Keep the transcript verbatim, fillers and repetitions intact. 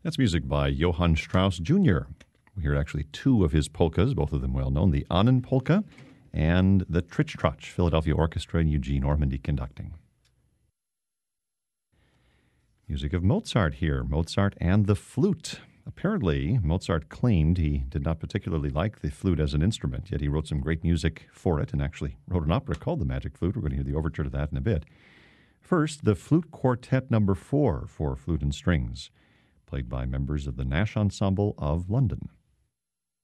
That's music by Johann Strauss Junior We heard actually two of his polkas, both of them well known, the Ahnen Polka and the Tritsch Trotsch Philadelphia Orchestra and Eugene Ormandy conducting. Music of Mozart here, Mozart and the flute. Apparently, Mozart claimed he did not particularly like the flute as an instrument, yet he wrote some great music for it and actually wrote an opera called The Magic Flute. We're going to hear the overture to that in a bit. First, the Flute Quartet number four for flute and strings, played by members of the Nash Ensemble of London.